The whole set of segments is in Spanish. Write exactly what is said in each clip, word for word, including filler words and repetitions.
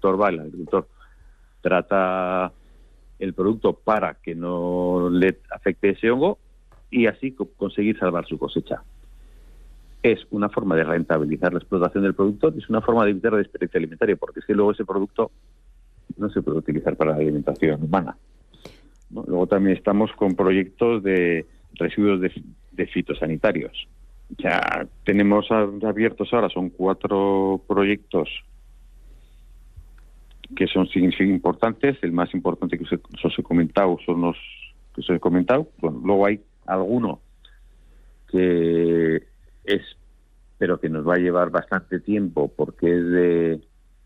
agricultor va, el agricultor trata el producto para que no le afecte ese hongo y así co- conseguir salvar su cosecha. Es una forma de rentabilizar la explotación del productor y es una forma de evitar la desperdicio alimentario, porque es que luego ese producto no se puede utilizar para la alimentación humana, ¿no? Luego también estamos con proyectos de residuos de, de fitosanitarios. Ya tenemos abiertos ahora, son cuatro proyectos que son significativamente importantes. El más importante que os he, os he comentado son los que os he comentado. Bueno, luego hay alguno que es, pero que nos va a llevar bastante tiempo, porque es de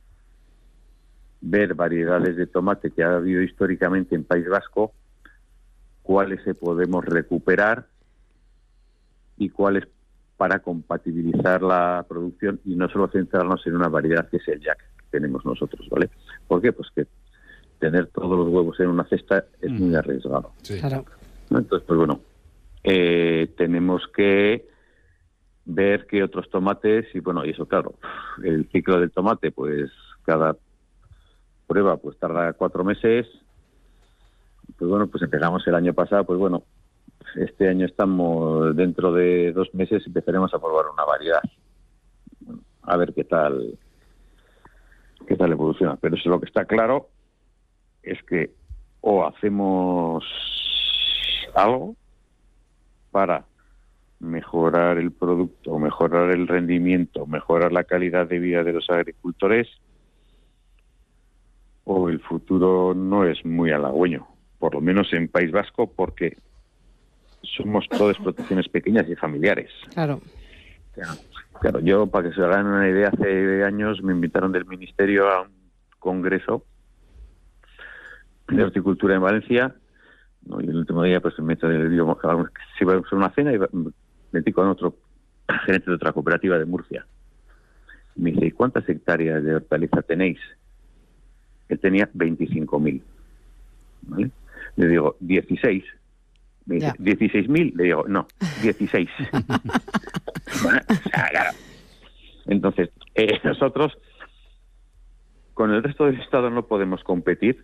ver variedades de tomate que ha habido históricamente en País Vasco, cuáles se podemos recuperar y cuáles para compatibilizar la producción y no solo centrarnos en una variedad que es el Jack que tenemos nosotros, ¿vale? ¿Por qué? Pues que tener todos los huevos en una cesta es muy arriesgado. Sí. Claro. ¿No? Entonces, pues bueno, eh, tenemos que ver qué otros tomates y bueno, y eso claro, el ciclo del tomate, pues cada prueba pues tarda cuatro meses. Pues bueno, pues empezamos el año pasado, pues bueno, este año estamos, dentro de dos meses empezaremos a probar una variedad. Bueno, a ver qué tal, qué tal evoluciona. Pero eso lo que está claro es que o hacemos algo para mejorar el producto, mejorar el rendimiento, mejorar la calidad de vida de los agricultores, o el futuro no es muy halagüeño, por lo menos en País Vasco, porque somos todas explotaciones pequeñas y familiares. Claro. Claro, claro, yo, para que se hagan una idea, hace años me invitaron del Ministerio a un congreso de horticultura en Valencia, ¿no? Y el último día pues me digo, si iba a hacer una cena y me metí con otro gerente de otra cooperativa de Murcia. Me dice, ¿y cuántas hectáreas de hortaliza tenéis? Él tenía veinticinco mil. ¿Vale? Le digo, dieciséis. Me dice, ¿dieciséis mil? Le digo, no, dieciséis. Bueno, o sea, claro. Entonces, eh, nosotros con el resto del Estado no podemos competir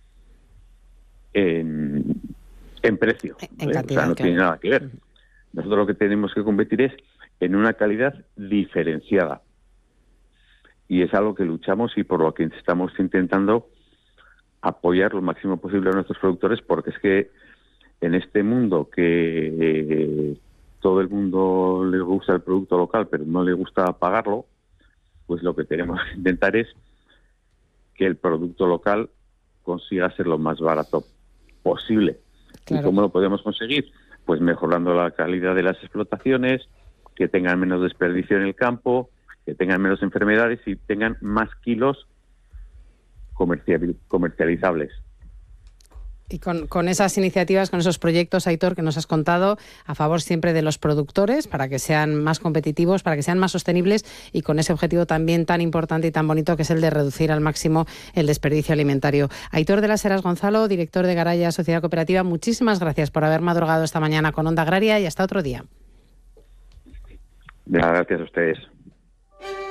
en, en precio. En ¿vale? cantidad, o sea, no claro. tiene nada que ver. Nosotros lo que tenemos que competir es en una calidad diferenciada. Y es algo que luchamos y por lo que estamos intentando apoyar lo máximo posible a nuestros productores, porque es que en este mundo que eh, todo el mundo le gusta el producto local, pero no le gusta pagarlo, pues lo que tenemos que intentar es que el producto local consiga ser lo más barato posible. Claro. ¿Y cómo lo podemos conseguir? Pues mejorando la calidad de las explotaciones, que tengan menos desperdicio en el campo, que tengan menos enfermedades y tengan más kilos comercial, comercializables. Y con, con esas iniciativas, con esos proyectos, Aitor, que nos has contado, a favor siempre de los productores, para que sean más competitivos, para que sean más sostenibles y con ese objetivo también tan importante y tan bonito que es el de reducir al máximo el desperdicio alimentario. Aitor de las Heras Gonzalo, director de Garaya Sociedad Cooperativa, muchísimas gracias por haber madrugado esta mañana con Onda Agraria y hasta otro día. Gracias a ustedes.